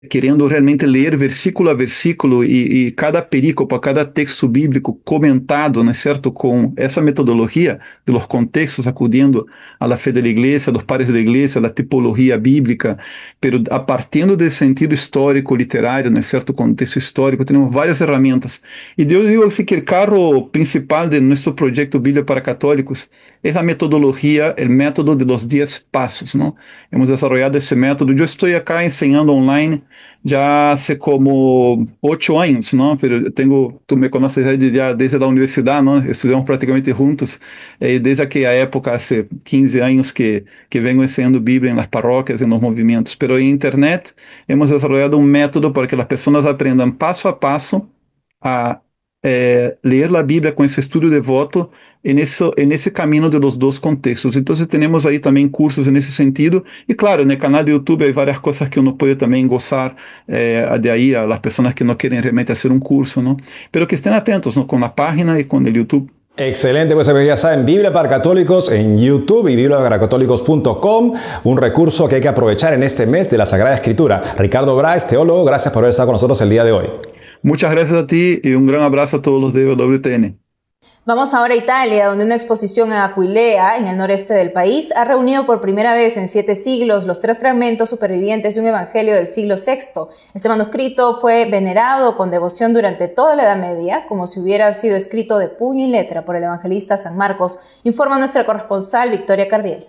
querendo realmente ler versículo a versículo e cada perícope, cada texto bíblico comentado, não é certo, com essa metodologia de los contextos, acudindo à la fé da igreja, dos pares da igreja, da tipologia bíblica, pero a partindo desse sentido histórico, literário, não é certo, contexto histórico, temos várias ferramentas. E eu digo assim que o carro principal de nosso projeto Bíblia para Católicos é a metodologia, o método de los 10 passos, não? Hemos desarrollado esse método. Eu estou acá ensinando online já hace como 8 anos, ¿no? Pero eu tenho, tu me conoces já desde a universidade, ¿no? Estudamos praticamente juntos, desde aquela época, hace 15 anos que vengo ensinando Bíblia nas paróquias e nos movimentos. Pero em internet hemos desarrollado um método para que as pessoas aprendam passo a passo a ler a Bíblia com esse estudo devoto en ese camino de los dos contextos. Entonces tenemos ahí también cursos en ese sentido y claro, en el canal de YouTube hay varias cosas que uno puede también gozar de ahí a las personas que no quieren realmente hacer un curso, ¿no? Pero que estén atentos, ¿no? Con la página y con el YouTube. Excelente, pues ya saben, Biblia para Católicos en YouTube y bibliaparacatólicos.com, un recurso que hay que aprovechar en este mes de la Sagrada Escritura. Ricardo Brais, teólogo, gracias por haber estado con nosotros el día de hoy. Muchas gracias a ti y un gran abrazo a todos los de WTN. Vamos ahora a Italia, donde una exposición en Aquilea, en el noreste del país, ha reunido por primera vez en 7 siglos los 3 fragmentos supervivientes de un evangelio del siglo VI. Este manuscrito fue venerado con devoción durante toda la Edad Media, como si hubiera sido escrito de puño y letra por el evangelista San Marcos, informa nuestra corresponsal Victoria Cardiel.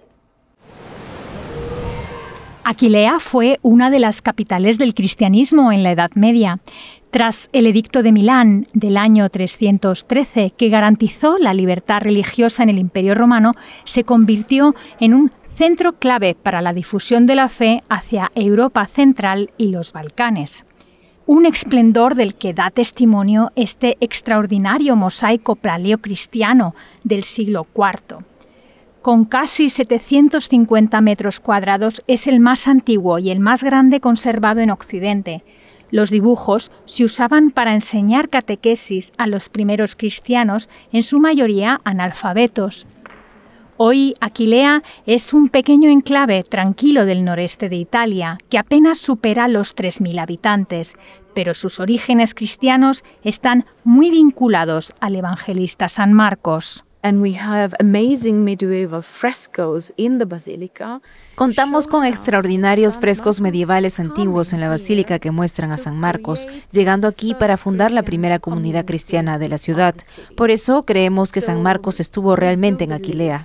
Aquilea fue una de las capitales del cristianismo en la Edad Media. Tras el Edicto de Milán del año 313, que garantizó la libertad religiosa en el Imperio Romano, se convirtió en un centro clave para la difusión de la fe hacia Europa Central y los Balcanes. Un esplendor del que da testimonio este extraordinario mosaico paleocristiano del siglo IV. Con casi 750 metros cuadrados, es el más antiguo y el más grande conservado en Occidente. Los dibujos se usaban para enseñar catequesis a los primeros cristianos, en su mayoría analfabetos. Hoy Aquilea es un pequeño enclave tranquilo del noreste de Italia, que apenas supera los 3.000 habitantes, pero sus orígenes cristianos están muy vinculados al evangelista San Marcos. Contamos con extraordinarios frescos medievales antiguos en la basílica que muestran a San Marcos, llegando aquí para fundar la primera comunidad cristiana de la ciudad. Por eso creemos que San Marcos estuvo realmente en Aquilea.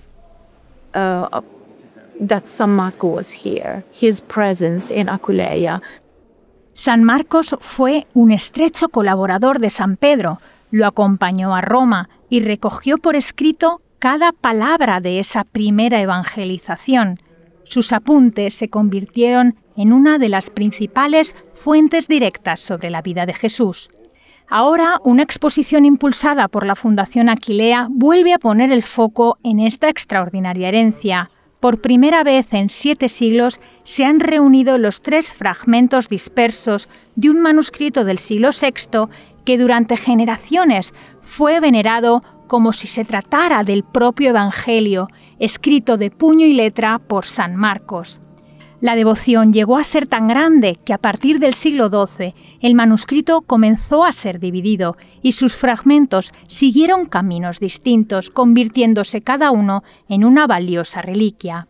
San Marcos fue un estrecho colaborador de San Pedro, lo acompañó a Roma y recogió por escrito cada palabra de esa primera evangelización. Sus apuntes se convirtieron en una de las principales fuentes directas sobre la vida de Jesús. Ahora, una exposición impulsada por la Fundación Aquilea vuelve a poner el foco en esta extraordinaria herencia. Por primera vez en 7 siglos se han reunido los 3 fragmentos dispersos de un manuscrito del siglo VI que durante generaciones fue venerado como si se tratara del propio Evangelio, escrito de puño y letra por San Marcos. La devoción llegó a ser tan grande que a partir del siglo XII el manuscrito comenzó a ser dividido y sus fragmentos siguieron caminos distintos, convirtiéndose cada uno en una valiosa reliquia.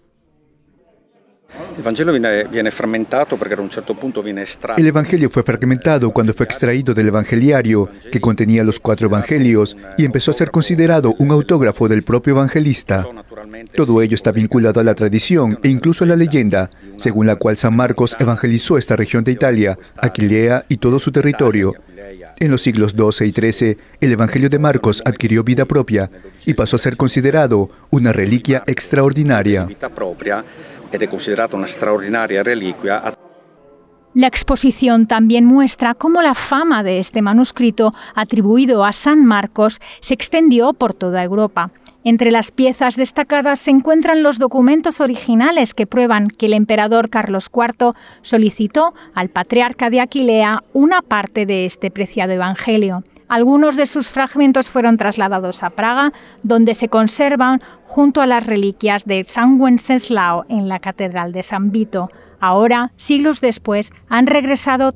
El Evangelio fue fragmentado cuando fue extraído del Evangeliario, que contenía los 4 Evangelios, y empezó a ser considerado un autógrafo del propio evangelista. Todo ello está vinculado a la tradición e incluso a la leyenda, según la cual San Marcos evangelizó esta región de Italia, Aquilea y todo su territorio. En los siglos XII y XIII, el Evangelio de Marcos adquirió vida propia y pasó a ser considerado una reliquia extraordinaria. La exposición también muestra cómo la fama de este manuscrito atribuido a San Marcos se extendió por toda Europa. Entre las piezas destacadas se encuentran los documentos originales que prueban que el emperador Carlos IV solicitó al patriarca de Aquilea una parte de este preciado evangelio. Algunos de sus fragmentos fueron trasladados a Praga, donde se conservan junto a las reliquias de San Wenceslao en la Catedral de San Vito. Ahora, siglos después, han regresado